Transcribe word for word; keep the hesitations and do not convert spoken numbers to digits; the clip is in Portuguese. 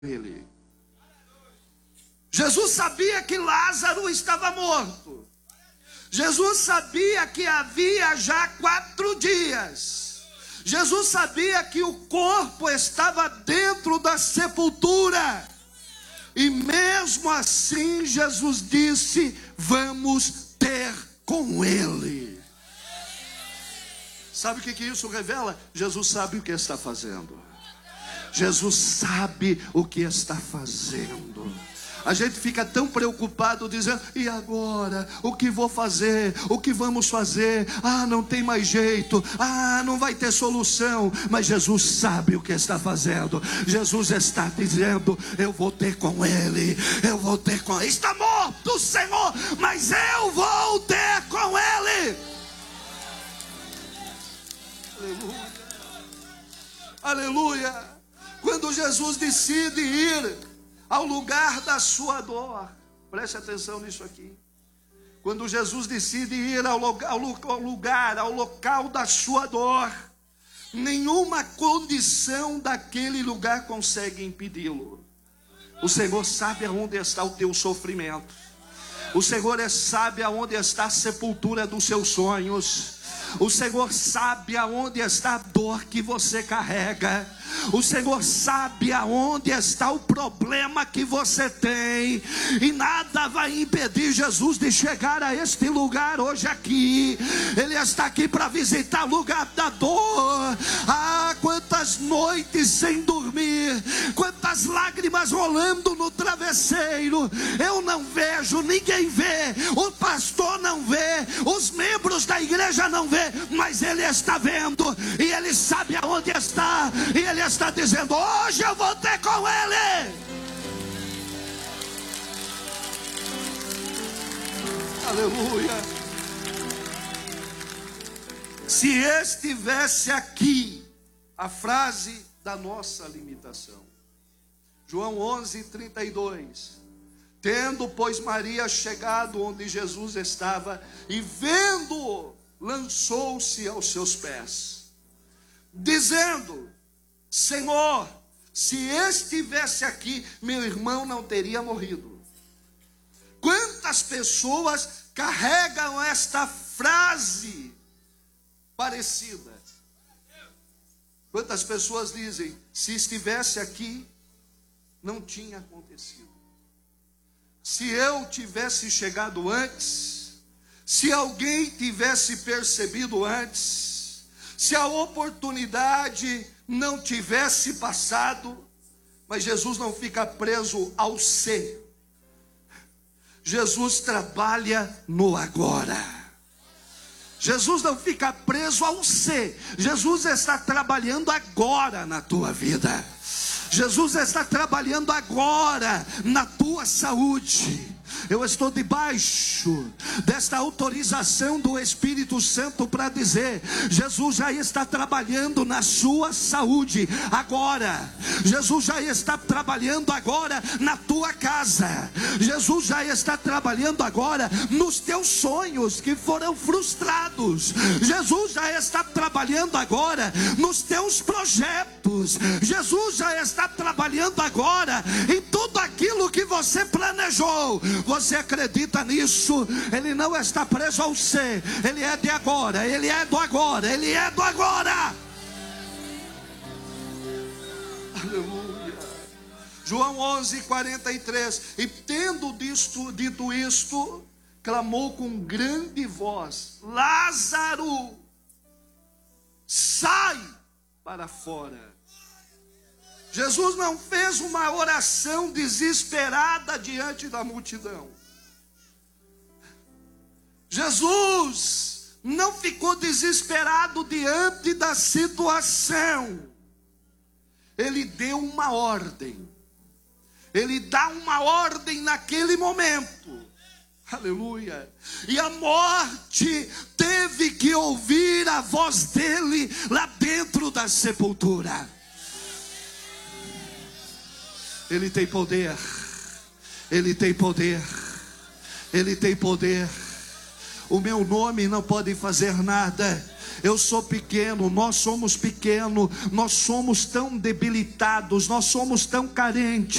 ele. Jesus sabia que Lázaro estava morto. Jesus sabia que havia já quatro dias. Jesus sabia que o corpo estava dentro da sepultura. E mesmo assim Jesus disse: vamos ter com ele. Sabe o que, que isso revela? Jesus sabe o que está fazendo. Jesus sabe o que está fazendo. A gente fica tão preocupado dizendo: e agora? O que vou fazer? O que vamos fazer? Ah, não tem mais jeito. Ah, não vai ter solução. Mas Jesus sabe o que está fazendo. Jesus está dizendo: eu vou ter com ele. Eu vou ter com ele. Está morto, Senhor, mas eu vou ter com ele. Aleluia. Aleluia. Quando Jesus decide ir ao lugar da sua dor, preste atenção nisso aqui. Quando Jesus decide ir ao lugar, ao lugar, ao local da sua dor, nenhuma condição daquele lugar consegue impedi-lo. O Senhor sabe aonde está o teu sofrimento. O Senhor sabe aonde está a sepultura dos seus sonhos. O Senhor sabe aonde está a dor que você carrega. O Senhor sabe aonde está o problema que você tem. E nada vai impedir Jesus de chegar a este lugar hoje aqui. Ele está aqui para visitar o lugar da dor. Ah, quantas noites sem dormir, quantas lágrimas rolando no travesseiro. Eu não vejo, ninguém vê, o pastor não vê, os membros da igreja não vê, mas ele está vendo, e ele sabe aonde está, e ele está dizendo: hoje eu vou ter com ele. Aleluia. Se estivesse aqui a frase da nossa limitação, João onze, trinta e dois. Tendo, pois, Maria chegado onde Jesus estava, e vendo-o, lançou-se aos seus pés, dizendo: Senhor, se estivesse aqui, meu irmão não teria morrido. Quantas pessoas carregam esta frase parecida? Quantas pessoas dizem: se estivesse aqui, não tinha acontecido. Se eu tivesse chegado antes, se alguém tivesse percebido antes, se a oportunidade não tivesse passado. Mas Jesus não fica preso ao ser. Jesus trabalha no agora. Jesus não fica preso ao ser. Jesus está trabalhando agora na tua vida. Jesus está trabalhando agora na tua saúde. Eu estou debaixo desta autorização do Espírito Santo para dizer: Jesus já está trabalhando na sua saúde agora. Jesus já está trabalhando agora na tua casa. Jesus já está trabalhando agora nos teus sonhos que foram frustrados. Jesus já está trabalhando agora nos teus projetos. Jesus já está trabalhando agora em tudo aquilo que você planejou. Você acredita nisso? Ele não está preso ao ser. Ele é de agora. Ele é do agora. Ele é do agora. Aleluia. João onze, quarenta e três. E tendo disto, dito isto, clamou com grande voz: Lázaro, sai para fora. Jesus não fez uma oração desesperada diante da multidão. Jesus não ficou desesperado diante da situação. Ele deu uma ordem. Ele dá uma ordem naquele momento. Aleluia. E a morte teve que ouvir a voz dele lá dentro da sepultura. Ele tem poder, Ele tem poder, Ele tem poder. O meu nome não pode fazer nada. Eu sou pequeno, nós somos pequenos, nós somos tão debilitados, nós somos tão carentes.